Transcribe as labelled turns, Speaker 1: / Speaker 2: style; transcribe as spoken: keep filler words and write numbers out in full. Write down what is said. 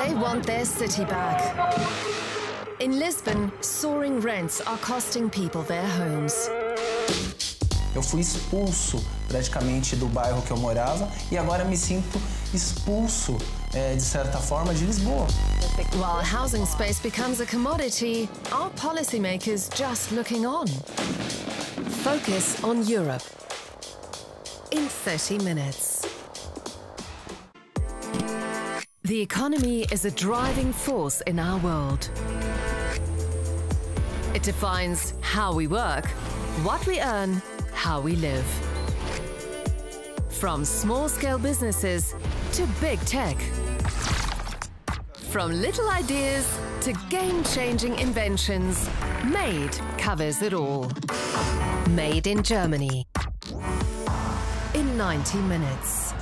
Speaker 1: They want their city back. In Lisbon, soaring rents are costing people their homes.
Speaker 2: Eu fui expulso praticamente do bairro que eu morava e agora me sinto expulso, é, de certa forma, de Lisboa.
Speaker 1: While housing space becomes a commodity, are policymakers just looking on? Focus on Europe in thirty minutes. The economy is a driving force in our world. It defines how we work, what we earn, how we live. From small-scale businesses to big tech. From little ideas to game-changing inventions, MADE covers it all. Made in Germany. In ninety minutes.